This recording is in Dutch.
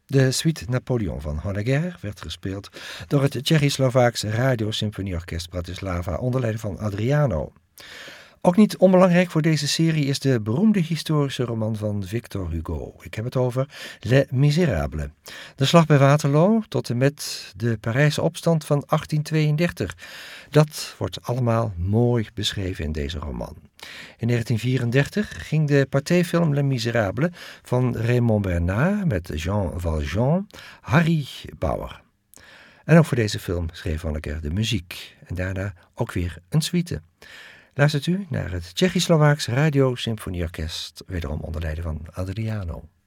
De suite Napoleon van Honegger werd gespeeld door het Tsjechoslowaaks Radiosymfonieorkest Bratislava onder leiding van Adriano. Ook niet onbelangrijk voor deze serie is de beroemde historische roman van Victor Hugo. Ik heb het over Les Misérables. De slag bij Waterloo tot en met de Parijse opstand van 1832. Dat wordt allemaal mooi beschreven in deze roman. In 1934 ging de partijfilm Les Misérables van Raymond Bernard met Jean Valjean, Harry Bauer. En ook voor deze film schreef Honegger de muziek en daarna ook weer een suite. Luistert u naar het Tsjechoslowaaks Radiosymfonieorkest, wederom onder leiding van Adriano.